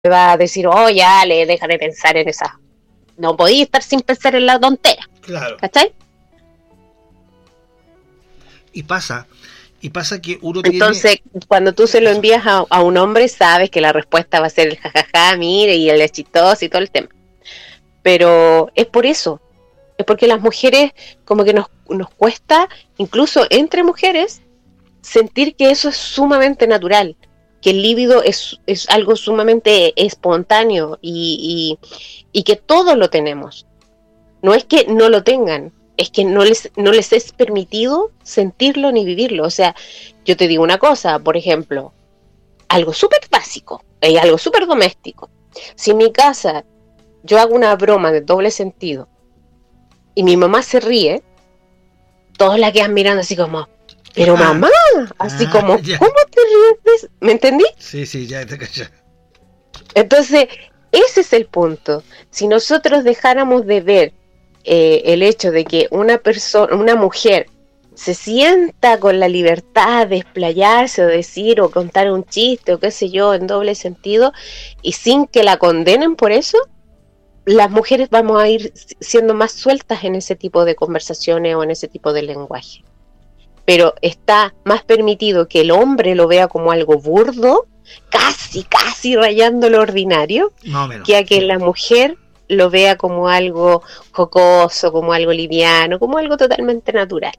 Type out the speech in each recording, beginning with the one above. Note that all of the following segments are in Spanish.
va a decir, oh, ya, deja de pensar en esa. No podía estar sin pensar en la tontera. Claro. ¿Cachai? Y pasa que uno Entonces, tiene... cuando tú se lo envías a un hombre, sabes que la respuesta va a ser el jajaja, mire, y el chistoso y todo el tema. Pero es por eso. Es porque las mujeres, como que nos cuesta, incluso entre mujeres, sentir que eso es sumamente natural, que el líbido es algo sumamente espontáneo y que todos lo tenemos. No es que no lo tengan, es que no les es permitido sentirlo ni vivirlo. O sea, yo te digo una cosa, por ejemplo, algo súper básico, algo súper doméstico. Si en mi casa yo hago una broma de doble sentido y mi mamá se ríe, todos la quedan mirando así como, pero mamá, así como, ya. ¿Cómo te ríes? ¿Me entendí? Sí, ya te caché. Entonces, ese es el punto. Si nosotros dejáramos de ver el hecho de que una mujer se sienta con la libertad de explayarse o decir o contar un chiste o qué sé yo en doble sentido y sin que la condenen por eso, las mujeres vamos a ir siendo más sueltas en ese tipo de conversaciones o en ese tipo de lenguaje. Pero está más permitido que el hombre lo vea como algo burdo, casi rayando lo ordinario, que a que la mujer lo vea como algo jocoso, como algo liviano, como algo totalmente natural.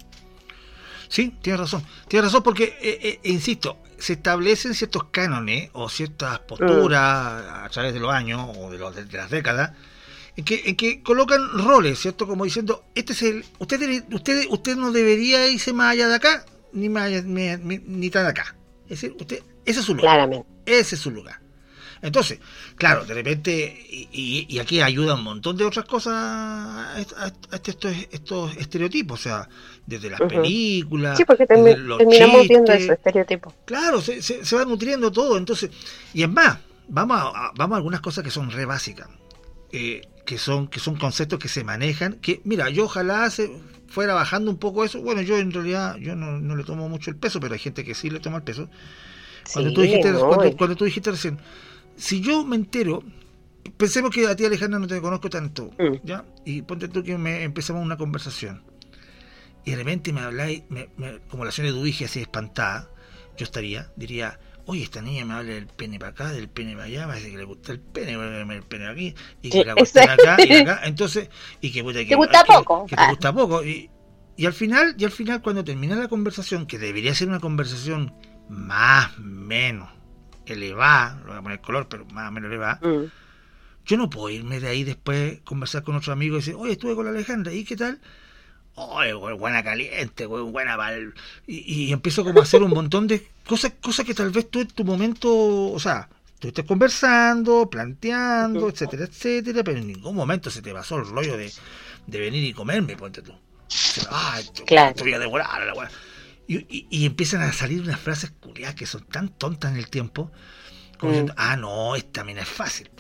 Sí, tienes razón porque, insisto, se establecen ciertos cánones o ciertas posturas a través de los años o de las décadas en que colocan roles, ¿cierto? Como diciendo, este es usted no debería irse más allá de acá ni más allá, ni tan acá. Es decir, ese es su lugar. Claramente. Ese es su lugar. Entonces, claro, de repente, y aquí ayuda un montón de otras cosas a estos estereotipos, o sea, desde las películas, sí, porque terminamos chistes, viendo ese estereotipo. Claro, se va nutriendo todo, entonces, y es más, vamos a algunas cosas que son re básicas, que son conceptos que se manejan, que mira, yo ojalá se fuera bajando un poco eso. Bueno, yo en realidad yo no le tomo mucho el peso, pero hay gente que sí le toma el peso. Cuando tú dijiste recién, si yo me entero, pensemos que a ti, Alejandra, no te conozco tanto, ¿ya? Y ponte tú que empezamos una conversación y de repente me habláis, como la señora Dubige así espantada, yo diría, oye, esta niña me habla del pene para acá, del pene para allá, parece que le gusta el pene aquí, y que la cuestión acá y acá, entonces, y que te gusta poco. Que te gusta poco, y al final cuando termina la conversación, que debería ser una conversación más o menos elevada, lo voy a poner color, pero más o menos elevada, yo no puedo irme de ahí después, conversar con otro amigo y decir, oye, estuve con la Alejandra, ¿y qué tal? Oye, buena caliente, buena pal... Y empiezo como a hacer un montón de cosas que tal vez tú en tu momento, o sea, tú estés conversando, planteando, etcétera, pero en ningún momento se te pasó el rollo de venir y comerme, ponte tú. Claro. Te voy a devorar la weá. Y empiezan a salir unas frases curiosas que son tan tontas en el tiempo, como diciendo, no, esta mina es fácil.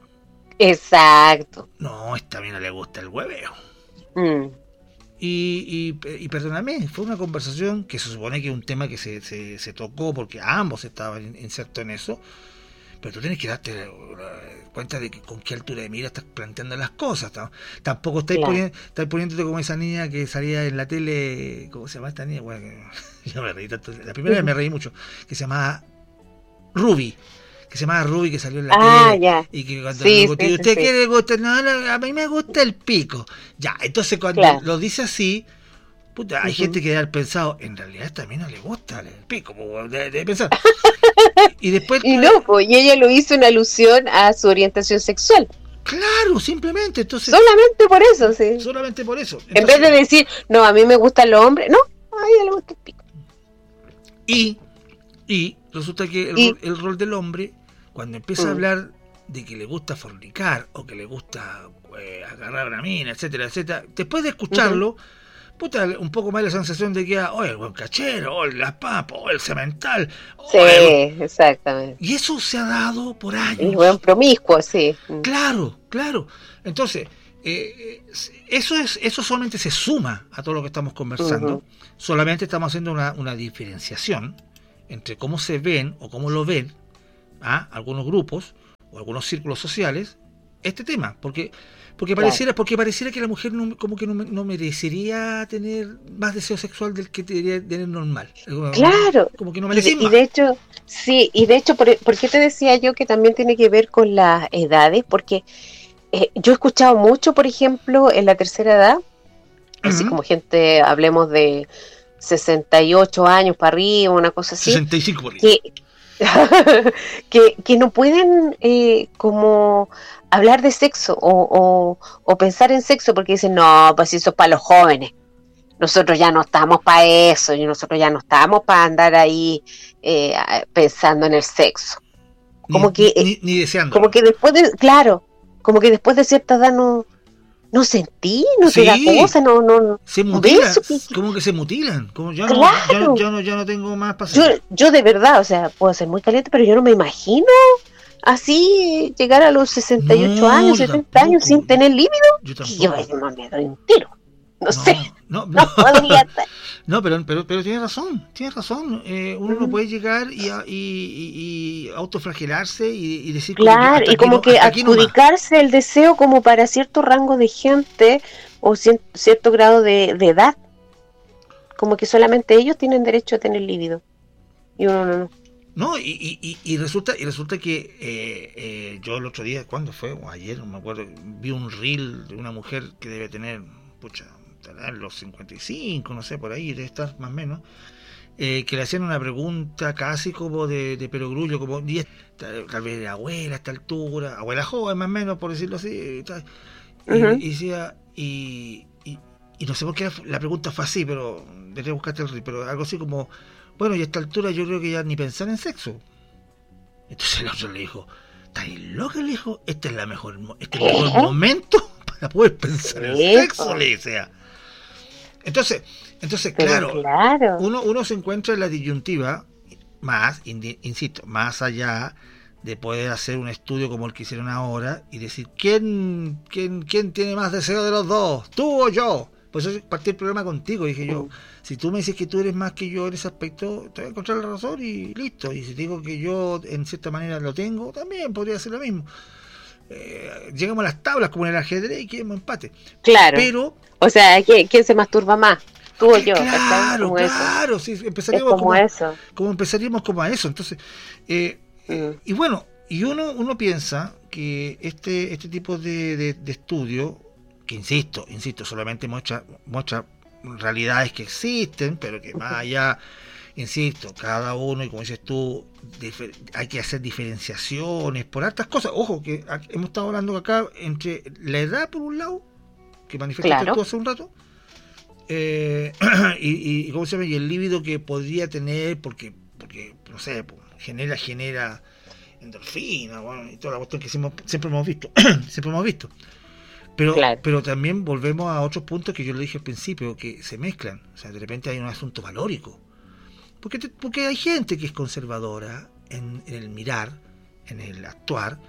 Exacto. No, esta mina le gusta el hueveo. Y perdóname, fue una conversación que se supone que es un tema que se tocó porque ambos estaban insertos en eso, pero tú tienes que darte cuenta de que con qué altura de mira estás planteando las cosas. Tampoco estáis poniéndote como esa niña que salía en la tele. ¿Cómo se llama esta niña? Bueno, yo me reí tanto. La primera vez me reí mucho, que se llamaba Ruby. Que salió en la tele. Ya. Y que cuando ¿usted qué le gusta? No, a mí me gusta el pico. Ya, entonces cuando lo dice así, puta, hay gente que ha pensado, en realidad a esta mina le gusta el pico, de pensar. Y después. Y ella lo hizo en alusión a su orientación sexual. Claro, simplemente, entonces. Solamente por eso, sí. Solamente por eso. Entonces, en vez de decir, no, a mí me gustan los hombres, no, a ella le gusta el pico. Y resulta que el rol del hombre, cuando empieza a hablar de que le gusta fornicar o que le gusta agarrar a una mina, etcétera, después de escucharlo, puta, un poco más la sensación de que, oye, el buen cachero, o la papa, o el cemental. Sí, exactamente. Y eso se ha dado por años. El buen promiscuo, sí. Claro. Entonces, eso solamente se suma a todo lo que estamos conversando. Solamente estamos haciendo una diferenciación entre cómo se ven o cómo lo ven algunos grupos o algunos círculos sociales este tema, porque claro, pareciera que la mujer como que no merecería tener más deseo sexual del que debería tener normal, claro. como que no merecen Y más. de hecho, sí, y de hecho, ¿por qué te decía yo que también tiene que ver con las edades? Porque yo he escuchado mucho, por ejemplo, en la tercera edad, así Ujú. como gente, hablemos de 68 años para arriba, una cosa así, 65 por ahí. que, que no pueden como hablar de sexo o pensar en sexo porque dicen, no, pues eso es para los jóvenes. Nosotros ya no estamos para eso y nosotros ya no estamos para andar ahí pensando en el sexo. Ni, Como que, ni como deseándolo. que después de, claro, como que después de cierta edad no sentí, no te da Sí, cosa, no se mutilan, ves, como que se mutilan, como claro. ya no tengo más Yo, paciencia. yo de verdad, o sea, puedo ser muy caliente, pero yo no me imagino así llegar a los 68 No, años, yo 70 años sin tampoco, tener líbido, yo que yo tampoco. no me doy un tiro. No sé, No, no, no, no podría estar. no, pero tienes razón, tienes razón. Uno no Mm. puede llegar y autoflagelarse y decir como que Claro, y como que hasta aquí nomás. adjudicarse el deseo como para cierto rango de gente o cierto grado de edad, como que solamente ellos tienen derecho a tener líbido y uno no. No, y resulta que yo el otro día, ¿cuándo fue? O ayer, no me acuerdo, vi un reel de una mujer que debe tener, pucha, estará en los 55, no sé, por ahí, debe estar más o menos, que le hacían una pregunta casi como de perogrullo, como, tal vez de abuela a esta altura, abuela joven más o menos, por decirlo así, y decía, y no sé por qué la pregunta fue así, pero debería buscarte el reel, pero algo así como, bueno, y a esta altura yo creo que ya ni pensar en sexo. Entonces el otro le dijo, ¿estás loca? Le dijo, este es el mejor ¿Qué? momento para poder pensar en Sí, sexo, po, le decía. Entonces, pero claro, claro, uno se encuentra en la disyuntiva, insisto, más allá de poder hacer un estudio como el que hicieron ahora y decir, ¿quién tiene más deseo de los dos? ¿Tú o yo? Pues eso partí el programa contigo, dije yo. mm, Si tú me dices que tú eres más que yo en ese aspecto, te voy a encontrar la razón y listo. Y si te digo que yo en cierta manera lo tengo, también podría ser lo mismo. Llegamos a las tablas como en el ajedrez y quedamos empate. claro. Pero, O sea, ¿quién se masturba más? Tú o yo, ¿cachai? claro, Como eso. claro, sí, Es como eso. empezaríamos como a eso. Entonces, Mm, y bueno, y uno piensa que este tipo de estudio, que insisto, solamente muestra realidades que existen, pero que más allá, insisto, cada uno, y como dices tú, hay que hacer diferenciaciones por hartas cosas. Ojo, que hemos estado hablando acá entre la edad, por un lado, que manifestaste tú claro, hace un rato, eh, ¿cómo se llama? Y el líbido que podría tener, porque no sé, pues, genera endorfina, bueno, y toda la cuestión que siempre hemos visto, siempre hemos visto. claro. Pero también volvemos a otros puntos que yo le dije al principio, que se mezclan. O sea, de repente hay un asunto valórico. Porque hay gente que es conservadora en el mirar, en el actuar,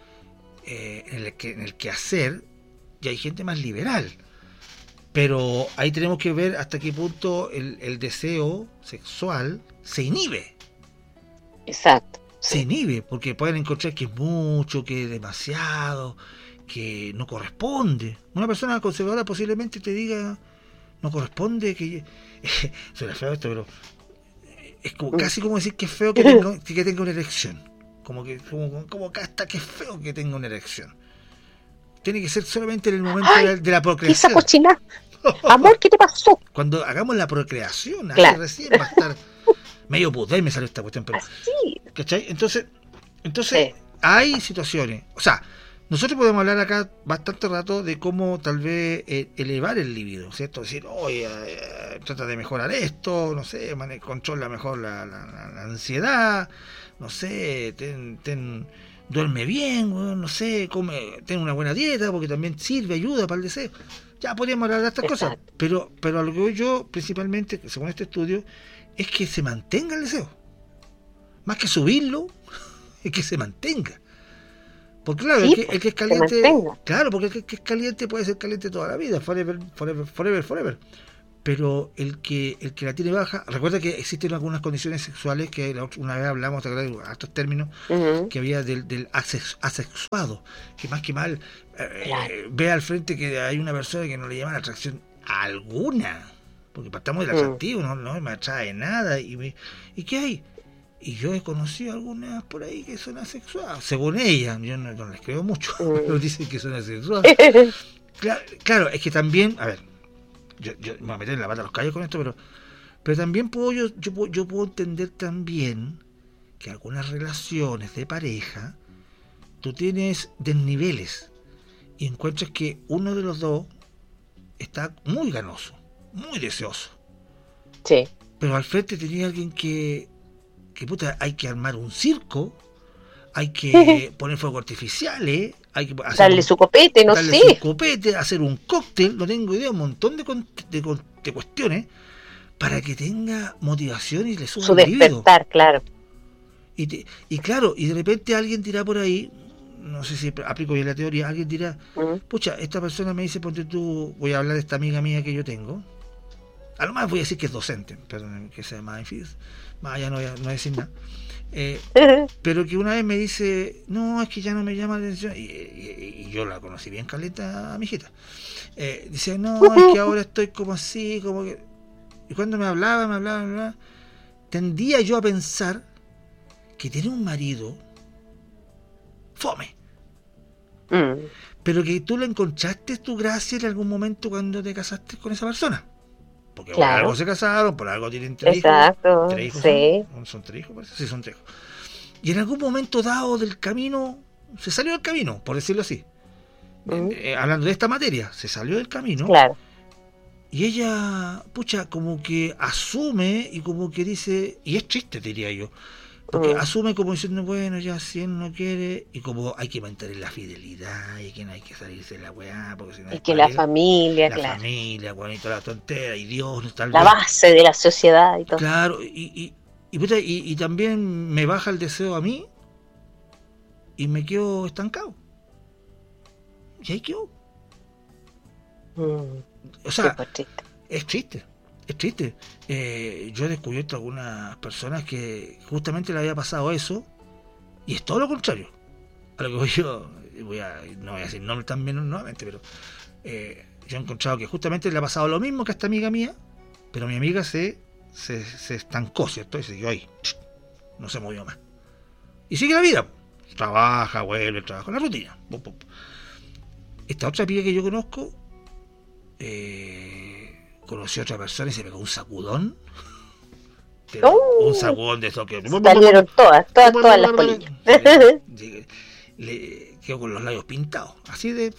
en el que hacer, y hay gente más liberal. Pero ahí tenemos que ver hasta qué punto el deseo sexual se inhibe. Exacto. Se Sí. inhibe, porque pueden encontrar que es mucho, que es demasiado, que no corresponde. Una persona conservadora posiblemente te diga, no corresponde, que suena feo esto, pero es como, Mm. casi como decir que es feo que tenga una erección. Como que hasta que es feo que tenga una erección. Tiene que ser solamente en el momento ¡Ay! de la ¿Qué esa procreación. cochina? Amor, ¿qué te pasó? Cuando hagamos la procreación, ahí Claro. recién va a estar medio pudor, me salió esta cuestión, pero Así. ¿cachai? Entonces Sí. hay situaciones, o sea, nosotros podemos hablar acá bastante rato de cómo tal vez elevar el libido, ¿cierto? Decir, oye, trata de mejorar esto, no sé, controla mejor la ansiedad, no sé, duerme bien, no sé, ten una buena dieta, porque también sirve, ayuda para el deseo. Ya podríamos hablar de estas cosas, Exacto. pero a lo que voy yo, principalmente, según este estudio, es que se mantenga el deseo. Más que subirlo, es que se mantenga. Porque claro, Sí, el pues, que es se caliente, mantenga. claro, porque el que es caliente puede ser caliente toda la vida, forever, forever, forever, forever. pero el que la tiene baja, recuerda que existen algunas condiciones sexuales que una vez hablamos de estos términos que había del asexuado, que más que mal ve al frente que hay una persona que no le llama la atracción alguna, porque partamos del atractivo, no me atrae nada, y ¿qué hay? Y yo he conocido algunas por ahí que son asexuadas, según ella, yo no les creo mucho, pero dicen que son asexuadas. Claro, es que también, a ver, yo me voy a meter en la pata a los callos con esto, pero también yo puedo entender también que algunas relaciones de pareja tú tienes desniveles y encuentras que uno de los dos está muy ganoso, muy deseoso. Sí. Pero al frente tenía alguien que puta, hay que armar un circo, hay que poner fuegos artificiales, hay que darle su copete, no sé. Su copete, hacer un cóctel, no tengo idea, un montón de cuestiones para que tenga motivación y le suba su el libido. Despertar, claro. Y claro, y de repente alguien dirá por ahí, no sé si aplico bien la teoría, alguien dirá, pucha, esta persona me dice, ponte tú, voy a hablar de esta amiga mía que yo tengo, a lo más voy a decir que es docente, perdón, que sea más difícil, más allá no voy a decir nada. Pero que una vez me dice, no, es que ya no me llama la atención, y yo la conocí bien caleta a mi hijita. Dice, no, es que ahora estoy como así, como que. Y cuando me hablaba, tendía yo a pensar que tiene un marido fome. Pero que tú le encontraste tu gracia en algún momento cuando te casaste con esa persona. Porque por algo se casaron, por algo tienen 3 hijos. Exacto, 3 hijos sí. ¿Son 3 hijos? Parece? Sí, son 3 hijos. Y en algún momento dado del camino, se salió del camino, por decirlo así. Hablando de esta materia, se salió del camino. Claro. Y ella, pucha, como que asume y como que dice, y es triste, diría yo, porque asume como diciendo, bueno, ya si él no quiere, y como hay que mantener la fidelidad, y que no hay que salirse de la weá, porque si no y que la familia, la familia, Juanito, la tontera, y Dios, tal la vez. base de la sociedad y todo. Claro, y también me baja el deseo a mí, y me quedo estancado. Y ahí quedó. O sea, es triste. Yo he descubierto algunas personas que justamente le había pasado eso, y es todo lo contrario a lo que voy yo. No voy a decir nombres también nuevamente, pero yo he encontrado que justamente le ha pasado lo mismo que a esta amiga mía, pero mi amiga se estancó, ¿cierto? Y siguió ahí, no se movió más, y sigue la vida, trabaja, vuelve, trabaja, la rutina. Esta otra amiga que yo conozco conoció a otra persona y se pegó un sacudón, pero un sacudón de eso que salieron todas las polillas. Le quedó con los labios pintados, así de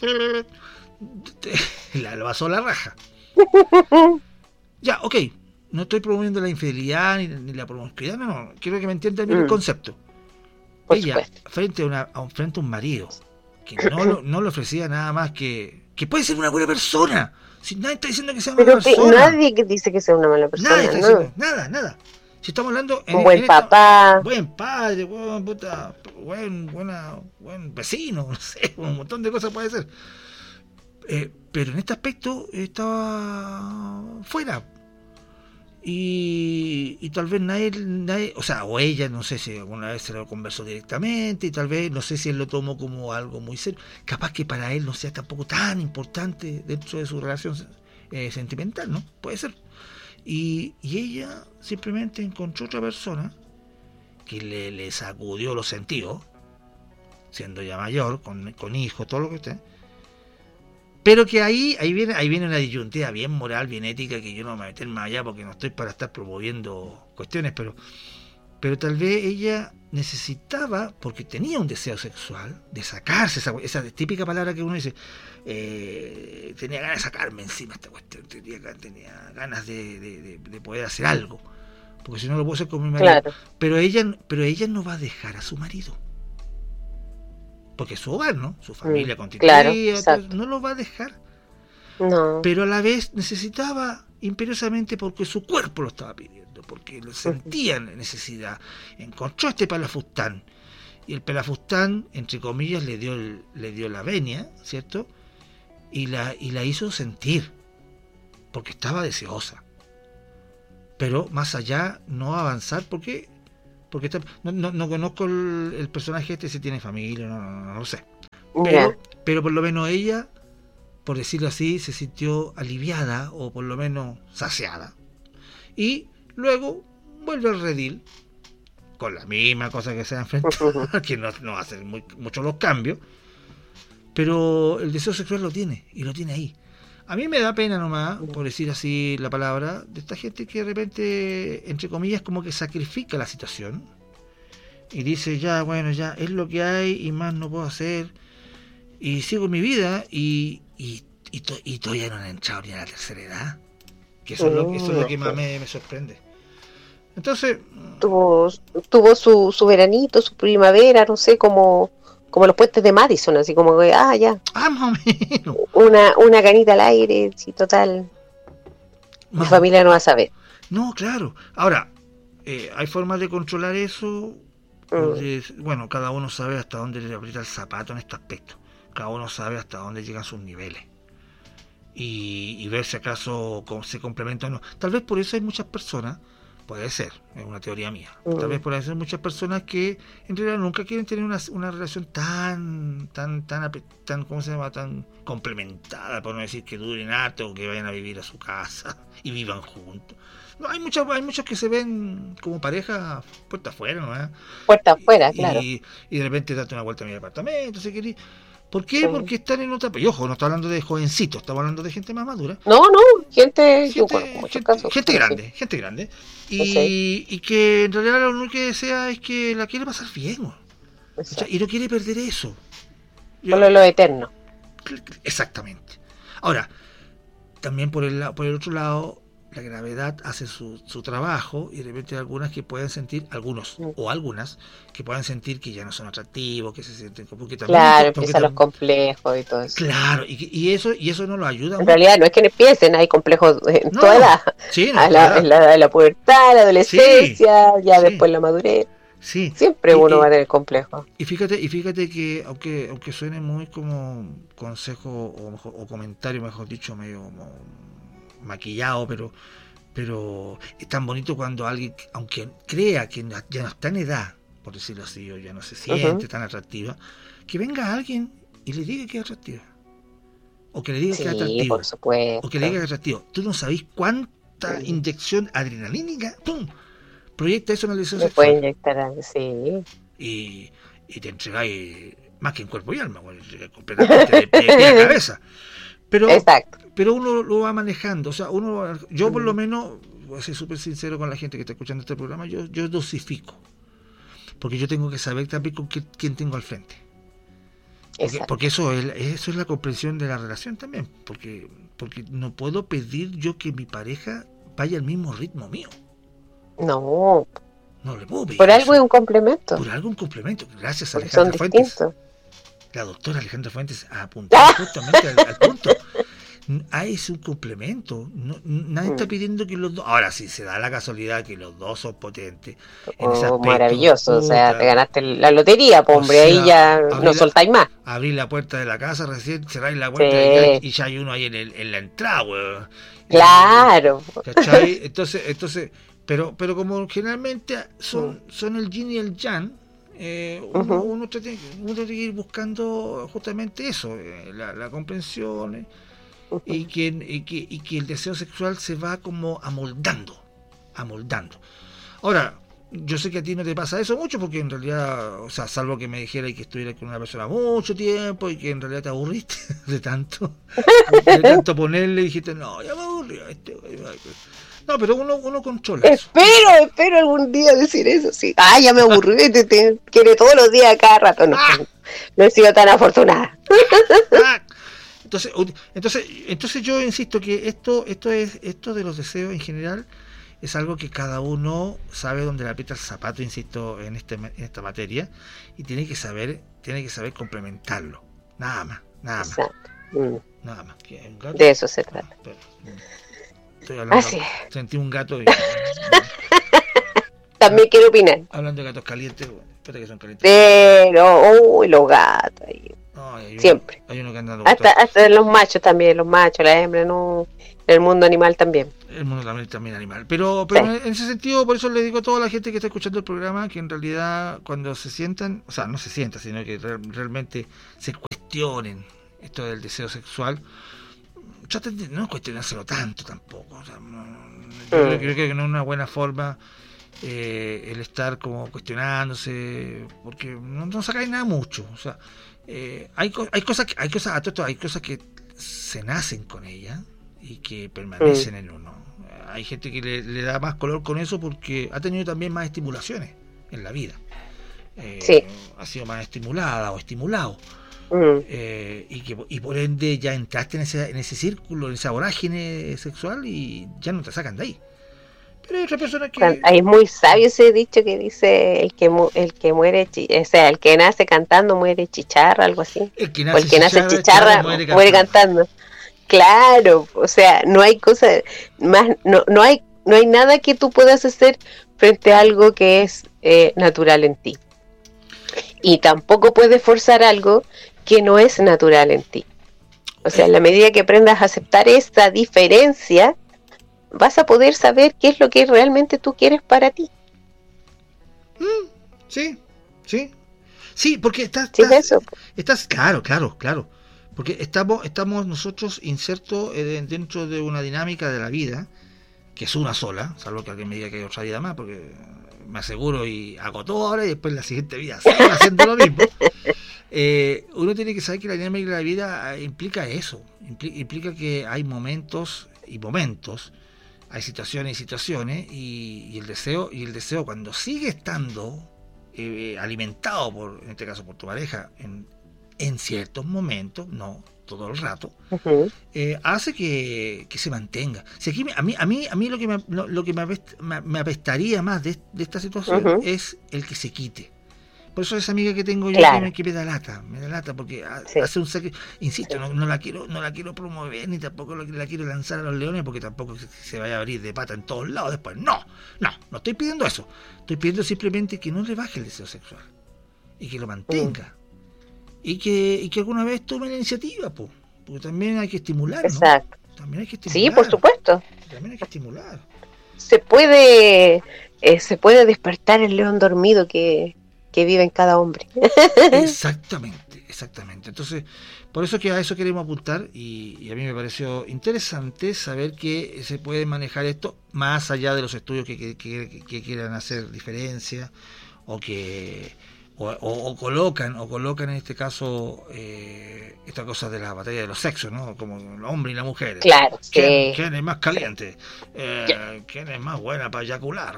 le pasó la raja. Ya, ok, no estoy promoviendo la infidelidad ni la promiscuidad, no, quiero que me entiendan bien el concepto. Por ella supuesto. frente a un marido que no le ofrecía nada más que puede ser una buena persona. Si nadie está diciendo que sea una mala persona. Nadie dice que sea una mala persona. Nadie está diciendo, nada. Si estamos hablando un buen papá, buen padre, buen puta, buen vecino, no sé, un montón de cosas puede ser. Pero en este aspecto estaba fuera. Y tal vez nadie, o sea, o ella, no sé si alguna vez se lo conversó directamente, y tal vez, no sé si él lo tomó como algo muy serio, capaz que para él no sea tampoco tan importante dentro de su relación sentimental, ¿no? Puede ser. Y ella simplemente encontró otra persona que le sacudió los sentidos, siendo ya mayor, con hijos, todo lo que usted. Pero que ahí viene una disyuntiva bien moral, bien ética, que yo no me voy a meter más allá porque no estoy para estar promoviendo cuestiones, pero tal vez ella necesitaba, porque tenía un deseo sexual, de sacarse esa típica palabra que uno dice, tenía ganas de sacarme encima esta cuestión, tenía ganas de poder hacer algo, porque si no lo puedo hacer con mi marido. Claro. Pero ella no va a dejar a su marido. Porque es su hogar, ¿no? Su familia constituida, claro, no lo va a dejar. No. Pero a la vez necesitaba imperiosamente porque su cuerpo lo estaba pidiendo, porque sentía necesidad. Encontró este pelafustán. Y el pelafustán, entre comillas, le dio la venia, ¿cierto? Y la hizo sentir. porque estaba deseosa. Pero más allá no avanzar porque no conozco el personaje si tiene familia, no lo sé. Pero por lo menos ella, por decirlo así, se sintió aliviada o por lo menos saciada. Y luego vuelve al redil con la misma cosa que se ha enfrentado, que no hacen mucho los cambios, pero el deseo sexual lo tiene, y lo tiene ahí. A mí me da pena nomás, por decir así la palabra, de esta gente que de repente, entre comillas, como que sacrifica la situación y dice, ya, bueno, ya es lo que hay y más no puedo hacer, y sigo mi vida y todavía no han entrado ni a la tercera edad, que eso es lo que más me sorprende. Entonces tuvo su veranito, su primavera, no sé, como los puentes de Madison, así como que, ya. Más o menos. Una canita al aire, sí, total. Mi familia no va a saber. No, claro. Ahora, hay formas de controlar eso. Bueno, cada uno sabe hasta dónde le aprieta el zapato en este aspecto. Cada uno sabe hasta dónde llegan sus niveles. Y ver si acaso se complementa o no. Tal vez por eso hay muchas personas. Puede ser, es una teoría mía. Tal vez por eso hay muchas personas que en realidad nunca quieren tener una relación tan ¿cómo se llama? Tan complementada, por no decir que duren harto o que vayan a vivir a su casa y vivan juntos. No, hay muchos que se ven como pareja puerta afuera, ¿no? Puerta afuera, claro. Y de repente date una vuelta a mi apartamento, si querés. ¿Por qué? Porque están en otra... Y ojo, no está hablando de jovencitos, estamos hablando de gente más madura. No, gente grande. Y que en realidad lo único que desea es que la quiere pasar bien. O sea, y no quiere perder eso. Lo eterno. Exactamente. Ahora, también por el otro lado, la gravedad hace su trabajo y de repente hay algunas que pueden sentir, o algunas que pueden sentir que ya no son atractivos, que se sienten como que también... Claro, empiezan los complejos y todo eso. Claro, y eso no lo ayuda. En realidad no es que empiecen, hay complejos en toda edad. Sí, la pubertad, la adolescencia, después la madurez. Sí. Siempre uno va a tener complejos. Y fíjate que aunque suene muy como consejo o comentario, mejor dicho, medio maquillado, pero es tan bonito cuando alguien, aunque crea que ya no está en edad, por decirlo así, o ya no se siente tan atractiva, que venga alguien y le diga que es atractiva, o que le diga que es atractivo, por supuesto. o que le diga que es atractivo. Tú no sabés cuánta inyección adrenalínica proyecta eso en el deseo sexual. Puede inyectar, sí. Y te entregáis más que en cuerpo y alma, completamente de pie a cabeza. Pero uno lo va manejando, o sea, yo por lo menos, voy a ser súper sincero con la gente que está escuchando este programa, yo dosifico, porque yo tengo que saber también con quién tengo al frente, porque eso es la comprensión de la relación también, porque no puedo pedir yo que mi pareja vaya al mismo ritmo mío. No le puedo pedir por algo es un complemento. Por algo un complemento, gracias a porque Alejandra Fuentes. Distintos. La doctora Alejandra Fuentes apuntó justamente al punto. Es un complemento. Nadie está pidiendo que los dos... Ahora, si se da la casualidad que los dos son potentes... en ese aspecto, maravilloso. O sea, te ganaste la lotería, hombre. Ahí ya no soltáis más. Abrir la puerta de la casa, recién cerráis la puerta y ya hay uno ahí en la entrada, weón. Claro. ¿Cachai? Entonces pero como generalmente son el yin y el yang, uno tiene que ir buscando justamente eso, la comprensión, y que el deseo sexual se va como amoldando. Ahora, yo sé que a ti no te pasa eso mucho, porque en realidad, o sea, salvo que me dijera que estuvieras con una persona mucho tiempo y que en realidad te aburriste de tanto ponerle y dijiste, no, ya me aburrió no, pero uno controla eso. Espero algún día decir eso, sí. Ya me aburrí, te quiere todos los días, cada rato. No he sido tan afortunada. Entonces yo insisto que esto de los deseos en general es algo que cada uno sabe dónde le aprieta el zapato, insisto, en esta materia, y tiene que saber complementarlo. Nada más. Exacto. Nada más. De eso se trata. Estoy hablando, sentí un gato y... También quiero opinar. Hablando de gatos calientes, espérate que son calientes. Pero, los gatos ahí. Siempre. Hay uno que anda hasta los machos también, la hembra no el mundo animal también. El mundo también animal. Pero Sí. en ese sentido, por eso le digo a toda la gente que está escuchando el programa que en realidad cuando se sientan, o sea, no se sientan, sino que realmente se cuestionen esto del deseo sexual, traten de no cuestionárselo tanto tampoco. O sea, yo creo que no es una buena forma el estar como cuestionándose, porque no sacáis nada mucho. O sea, hay cosas que se nacen con ellas y que permanecen en uno. Hay gente que le da más color con eso porque ha tenido también más estimulaciones en la vida. Sí. Ha sido más estimulada o estimulado. Y por ende ya entraste en ese círculo, en esa vorágine sexual y ya no te sacan de ahí. Pero hay otra persona que... Es muy sabio ese dicho que dice el que muere, o sea, el que nace cantando muere chicharra, algo así. El que o el que nace chicharra muere cantando. Claro, o sea, no hay cosa más, no hay nada que tú puedas hacer frente a algo que es natural en ti. Y tampoco puedes forzar algo que no es natural en ti. O sea, en la medida que aprendas a aceptar esa diferencia, vas a poder saber qué es lo que realmente tú quieres para ti. Sí, porque estás claro. Porque estamos nosotros insertos dentro de una dinámica de la vida, que es una sola, salvo que alguien me diga que hay otra vida más, porque me aseguro y hago todo ahora y después la siguiente vida sigo haciendo lo mismo. Uno tiene que saber que la dinámica de la vida implica eso, implica que hay momentos y momentos, hay situaciones y el deseo cuando sigue estando alimentado en este caso por tu pareja en ciertos momentos, no todo el rato, hace que se mantenga. Si aquí a mí lo que me apestaría más de esta situación es el que se quite. Por eso esa amiga que tengo yo, claro, que me da lata porque hace un sacrificio. Insisto, no la quiero promover ni tampoco la quiero lanzar a los leones, porque tampoco se vaya a abrir de pata en todos lados después. No estoy pidiendo eso. Estoy pidiendo simplemente que no le baje el deseo sexual y que lo mantenga. Y que alguna vez tome la iniciativa, porque también hay que estimular, ¿no? Exacto. También hay que estimular. Sí, por supuesto. También hay que estimular. Se puede despertar el león dormido que vive en cada hombre. Exactamente. Entonces, por eso que a eso queremos apuntar y a mí me pareció interesante saber que se puede manejar esto más allá de los estudios que quieran hacer diferencia o que colocan en este caso esta cosa de la batalla de los sexos, ¿no? Como el hombre y la mujer. Claro. ¿Quién es más caliente? ¿Quién es más buena para eyacular?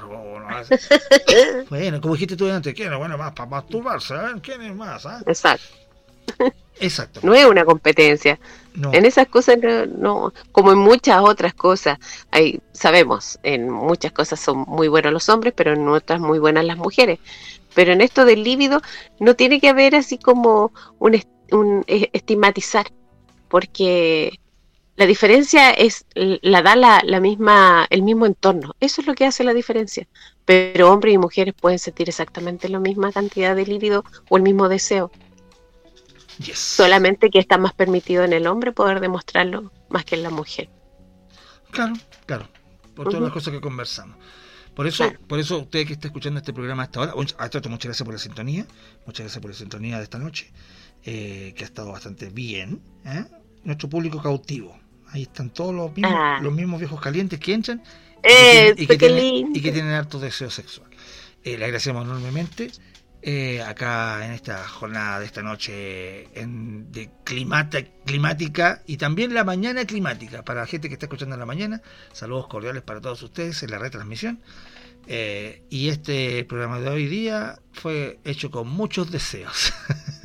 Bueno, como dijiste tú antes, ¿quién es buena más para masturbarse? ¿Quién es más? Exacto. No es una competencia. No. En esas cosas no, como en muchas otras cosas, sabemos, en muchas cosas son muy buenos los hombres, pero en otras muy buenas las mujeres. Pero en esto del líbido no tiene que haber así como un estigmatizar, porque la diferencia la da el mismo entorno. Eso es lo que hace la diferencia. Pero hombres y mujeres pueden sentir exactamente la misma cantidad de líbido o el mismo deseo. Yes. Solamente que está más permitido en el hombre poder demostrarlo más que en la mujer. Claro, por todas las cosas que conversamos. Por eso usted que está escuchando este programa hasta ahora, muchas gracias por la sintonía, de esta noche, que ha estado bastante bien, nuestro público cautivo. Ahí están todos los mismos viejos calientes que entran y que tienen harto deseo sexual. Le agradecemos enormemente. Acá en esta jornada de esta noche de climática y también la mañana climática para la gente que está escuchando en la mañana. Saludos cordiales para todos ustedes en la retransmisión, y este programa de hoy día fue hecho con muchos deseos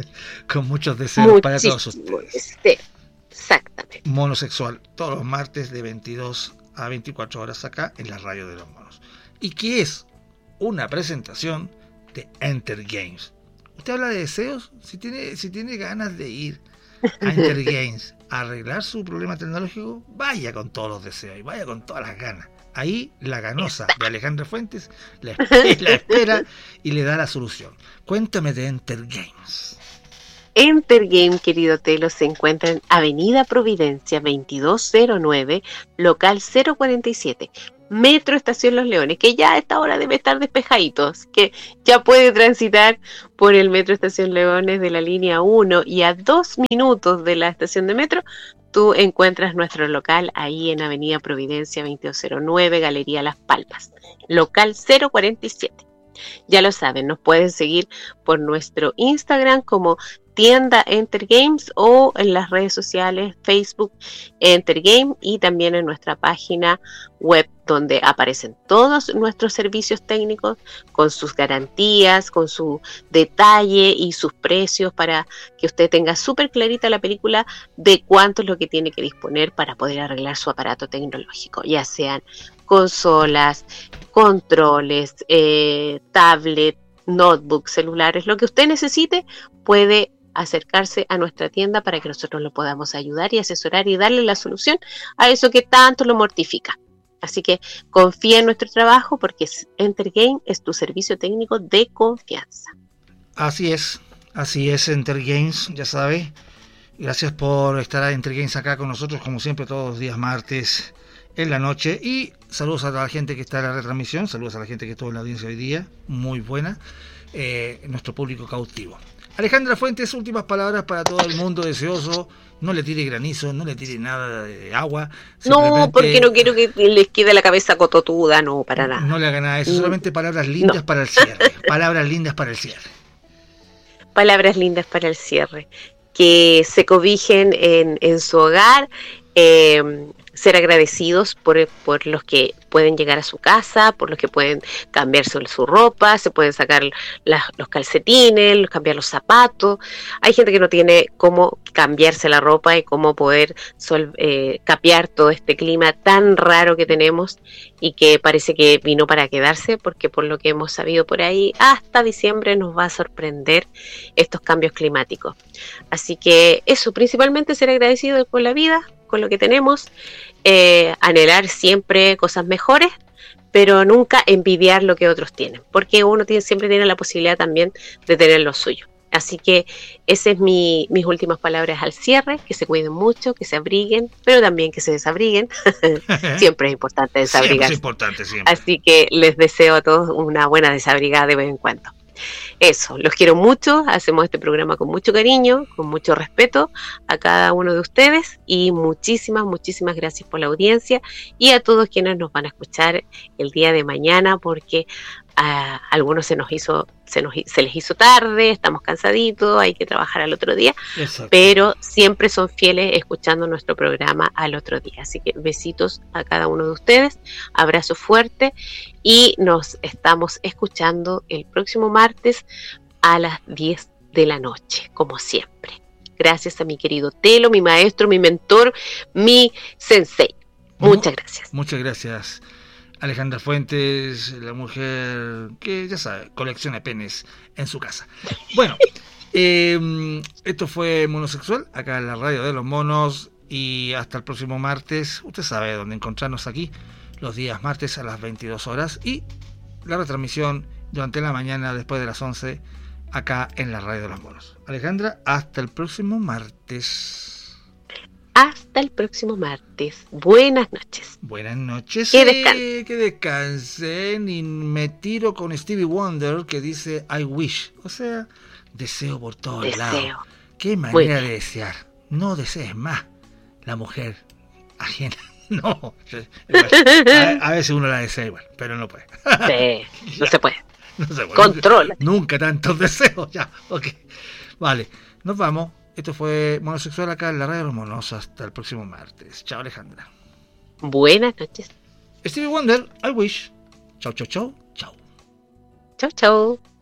para todos ustedes. Exactamente. Monosexual, todos los martes de 22 a 24 horas acá en la radio de los monos, y que es una presentación de Enter Games. Usted habla de deseos, si tiene ganas de ir a Enter Games a arreglar su problema tecnológico, vaya con todos los deseos y vaya con todas las ganas. Ahí la ganosa de Alejandra Fuentes la espera y le da la solución. Cuéntame de Enter Games. Entergame, querido Telo, se encuentra en Avenida Providencia 2209, local 047, Metro Estación Los Leones, que ya a esta hora debe estar despejaditos, que ya puede transitar por el Metro Estación Leones de la línea 1 y a 2 minutos de la estación de metro. Tú encuentras nuestro local ahí en Avenida Providencia 2209, Galería Las Palmas, local 047. Ya lo saben, nos pueden seguir por nuestro Instagram como tienda Entergames o en las redes sociales Facebook Entergame y también en nuestra página web donde aparecen todos nuestros servicios técnicos con sus garantías, con su detalle y sus precios para que usted tenga súper clarita la película de cuánto es lo que tiene que disponer para poder arreglar su aparato tecnológico, ya sean consolas, controles, tablet, notebook, celulares, lo que usted necesite, puede acercarse a nuestra tienda para que nosotros lo podamos ayudar y asesorar y darle la solución a eso que tanto lo mortifica. Así que confía en nuestro trabajo porque Entergame es tu servicio técnico de confianza. Así es Entergames, ya sabe. Gracias por estar a Entergames acá con nosotros, como siempre, todos los días martes en la noche. Y saludos a la gente que está en la retransmisión, saludos a la gente que estuvo en la audiencia hoy día, muy buena, nuestro público cautivo. Alejandra Fuentes, últimas palabras para todo el mundo deseoso. No le tire granizo, no le tire nada de agua. No, porque no quiero que les quede la cabeza cototuda, no, para nada. No le haga nada, eso solamente palabras lindas para el cierre. Palabras lindas para el cierre. Palabras lindas para el cierre. Que se cobijen en su hogar, ser agradecidos por los que pueden llegar a su casa, por los que pueden cambiarse su ropa, se pueden sacar los calcetines, cambiar los zapatos. Hay gente que no tiene cómo cambiarse la ropa y cómo poder capear todo este clima tan raro que tenemos y que parece que vino para quedarse, porque por lo que hemos sabido por ahí, hasta diciembre nos va a sorprender estos cambios climáticos. Así que eso, principalmente ser agradecido con la vida, con lo que tenemos, anhelar siempre cosas mejores, pero nunca envidiar lo que otros tienen, porque uno siempre tiene la posibilidad también de tener lo suyo. Así que esas es mis últimas palabras al cierre, que se cuiden mucho, que se abriguen, pero también que se desabriguen. Siempre es importante desabrigarse. Siempre es importante, siempre. Así que les deseo a todos una buena desabrigada de vez en cuando. Eso, los quiero mucho, hacemos este programa con mucho cariño, con mucho respeto a cada uno de ustedes y muchísimas gracias por la audiencia y a todos quienes nos van a escuchar el día de mañana, porque a algunos se les hizo tarde, estamos cansaditos, hay que trabajar al otro día. Exacto. Pero siempre son fieles escuchando nuestro programa al otro día. Así que besitos a cada uno de ustedes, abrazo fuerte y nos estamos escuchando el próximo martes a las 10 de la noche, como siempre. Gracias a mi querido Telo, mi maestro, mi mentor, mi sensei. Muchas gracias. Muchas gracias. Alejandra Fuentes, la mujer que, ya sabe, colecciona penes en su casa. Bueno, esto fue Monosexual, acá en la radio de los monos, y hasta el próximo martes. Usted sabe dónde encontrarnos aquí, los días martes a las 22 horas, y la retransmisión durante la mañana después de las 11, acá en la radio de los monos. Alejandra, hasta el próximo martes. Hasta el próximo martes. Buenas noches. Buenas noches. Que descansen. Y me tiro con Stevie Wonder, que dice I wish. O sea, deseo por todos lados. Qué manera de desear. No desees más la mujer ajena. No. A veces uno la desea igual, pero no puede. Sí, no se puede. No se puede. Controla. Nunca tantos deseos. Ya, ok. Vale, nos vamos. Esto fue Monosexual acá en la radio de los monos. Hasta el próximo martes. Chao, Alejandra. Buenas noches. Stevie Wonder, I wish. Chau, chau, chau. Chau. Chau, chau.